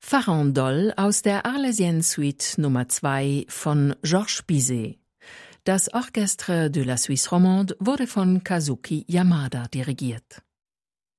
Farandole aus der Arlésienne Suite Nummer 2 von Georges Bizet. Das Orchestre de la Suisse Romande wurde von Kazuki Yamada dirigiert.